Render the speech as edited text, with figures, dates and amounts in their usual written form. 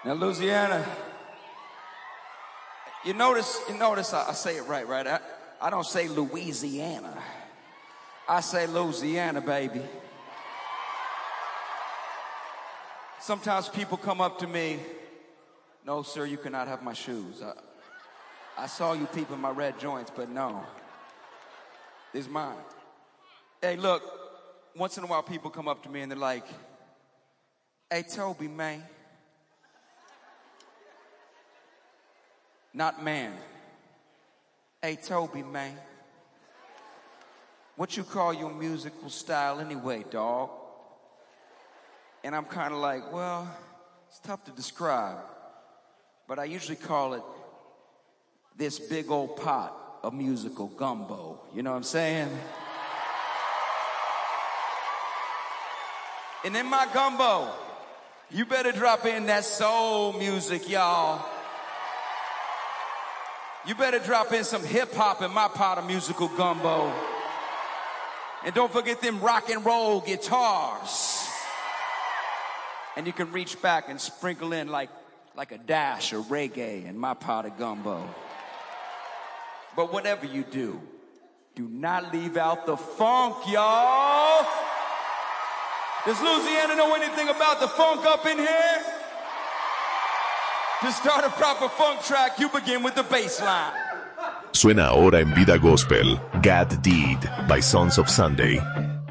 Now, Louisiana, you notice I say it right? I don't say Louisiana. I say Louisiana, baby. Sometimes people come up to me, no, sir, you cannot have my shoes. I saw you peeping my red joints, but no, these mine. Hey, look, once in a while people come up to me and they're like, hey, Toby, man. Not man. Hey, Toby, man. What you call your musical style anyway, dog? And I'm kind of like, well, it's tough to describe. But I usually call it this big old pot of musical gumbo. You know what I'm saying? And in my gumbo, you better drop in that soul music, y'all. You better drop in some hip-hop in my pot of musical gumbo. And don't forget them rock and roll guitars. And you can reach back and sprinkle in like a dash of reggae in my pot of gumbo. But whatever you do not leave out the funk, y'all. Does Louisiana know anything about the funk up in here? To start a proper funk track, you begin with the bass line. Suena ahora en Vida Gospel, God Did by Sons of Sunday.